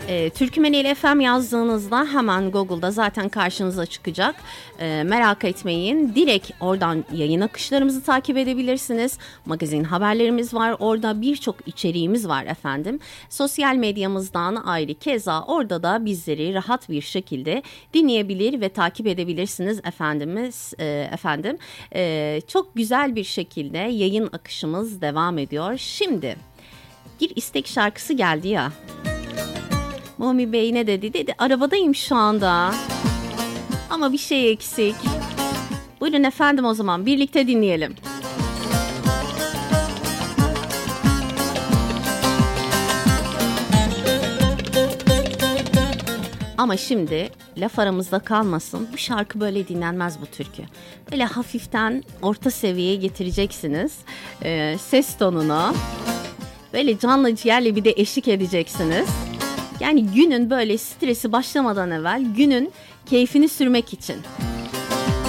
Türkmeneli FM yazdığınızda hemen Google'da zaten karşınıza çıkacak. Merak etmeyin. Direkt oradan yayın akışlarımızı takip edebilirsiniz. Magazin haberlerimiz var. Orada birçok içeriğimiz var efendim. Sosyal medyamızdan ayrı keza orada da bizleri rahat bir şekilde dinleyebilir ve takip edebilirsiniz efendim. Çok güzel bir şekilde yayın akışımız devam ediyor. Şimdi bir istek şarkısı geldi ya. Mumi Bey ne dedi? Dedi arabadayım şu anda. Ama bir şey eksik. Buyurun efendim, o zaman birlikte dinleyelim. Ama şimdi laf aramızda kalmasın. Bu şarkı böyle dinlenmez, bu türkü. Böyle hafiften orta seviyeye getireceksiniz. Ses tonunu. Böyle canlı ciğerle bir de eşlik edeceksiniz. Yani günün böyle stresi başlamadan evvel günün keyfini sürmek için.